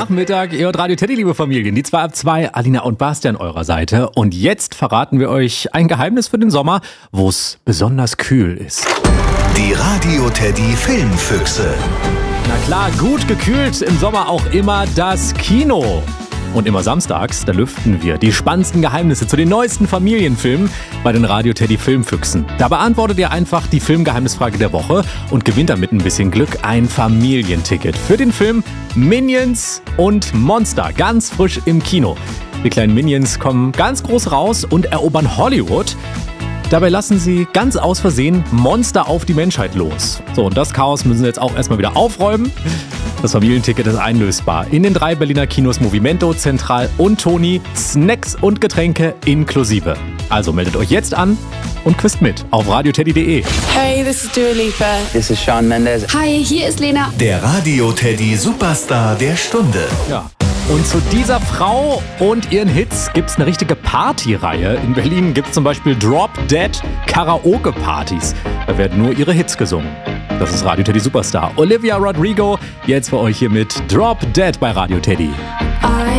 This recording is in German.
Mittag, ihr hört Radio Teddy, liebe Familien. Die 2 ab 2, Alina und Basti an eurer Seite. Und jetzt verraten wir euch ein Geheimnis für den Sommer, wo es besonders kühl ist. Die Radio Teddy Filmfüchse. Na klar, gut gekühlt im Sommer auch immer das Kino. Und immer samstags, da lüften wir die spannendsten Geheimnisse zu den neuesten Familienfilmen bei den Radio Teddy Filmfüchsen. Da beantwortet ihr einfach die Filmgeheimnisfrage der Woche und gewinnt damit ein bisschen Glück ein Familienticket für den Film Minions und Monster, ganz frisch im Kino. Die kleinen Minions kommen ganz groß raus und erobern Hollywood. Dabei lassen sie ganz aus Versehen Monster auf die Menschheit los. So, und das Chaos müssen sie jetzt auch erstmal wieder aufräumen. Das Familienticket ist einlösbar in den 3 Berliner Kinos Movimento, Zentral und Toni. Snacks und Getränke inklusive. Also meldet euch jetzt an und quizt mit auf radioteddy.de. Hey, this is Dua Lipa. This is Shawn Mendes. Hi, hier ist Lena. Der Radio Teddy Superstar der Stunde. Ja. Und zu dieser Frau und ihren Hits gibt's eine richtige Partyreihe. In Berlin gibt's zum Beispiel Drop Dead Karaoke-Partys. Da werden nur ihre Hits gesungen. Das ist Radio Teddy Superstar. Olivia Rodrigo, jetzt für euch hier mit Drop Dead bei Radio Teddy.